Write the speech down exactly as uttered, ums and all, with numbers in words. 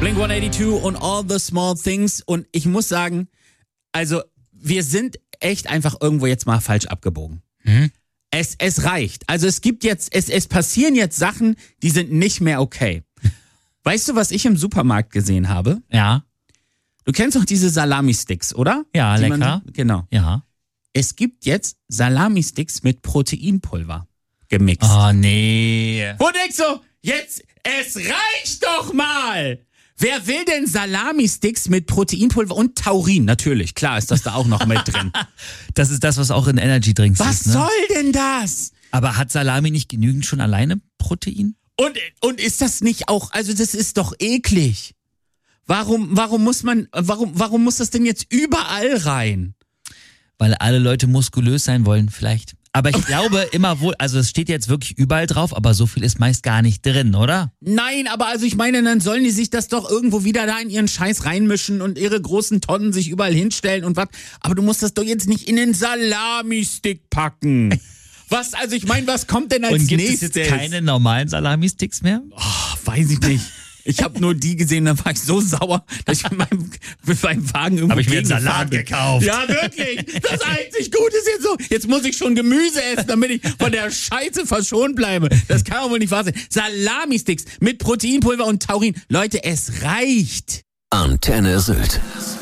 Blink hundertzweiundachtzig und All the Small Things. Und ich muss sagen, also wir sind echt einfach irgendwo jetzt mal falsch abgebogen. Mhm. Es, es reicht. Also es gibt jetzt, es, es passieren jetzt Sachen, die sind nicht mehr okay. Weißt du, was ich im Supermarkt gesehen habe? Ja. Du kennst doch diese Salami-Sticks, oder? Ja, Die lecker. Man, genau. Ja. Es gibt jetzt Salami-Sticks mit Proteinpulver gemixt. Oh, nee. Wo denkst du, jetzt, es reicht doch mal! Wer will denn Salami-Sticks mit Proteinpulver und Taurin? Natürlich, klar ist das da auch noch mit drin. Das ist das, was auch in Energy-Drinks Was ist, ne? soll denn das? Aber hat Salami nicht genügend schon alleine Protein? Und, und ist das nicht auch, also das ist doch eklig. Warum, warum muss man, warum, warum muss das denn jetzt überall rein? Weil alle Leute muskulös sein wollen, vielleicht. Aber ich glaube immer wohl, also es steht jetzt wirklich überall drauf, aber so viel ist meist gar nicht drin, oder? Nein, aber also ich meine, dann sollen die sich das doch irgendwo wieder da in ihren Scheiß reinmischen und ihre großen Tonnen sich überall hinstellen und was. Aber du musst das doch jetzt nicht in den Salami-Stick packen. Was, also ich meine, was kommt denn als Und gibt nächstes? es jetzt keine normalen Salami-Sticks mehr? Oh, weiß ich nicht. Ich habe nur die gesehen, da war ich so sauer, dass ich mit meinem, mit meinem Wagen irgendwo Hab ich mir einen gegengefahren Salat bin. gekauft. Ja, wirklich. Das einzig Gute ist jetzt so, jetzt muss ich schon Gemüse essen, damit ich von der Scheiße verschont bleibe. Das kann doch wohl nicht wahr sein. Salami-Sticks mit Proteinpulver und Taurin. Leute, es reicht. Antenne Sylt.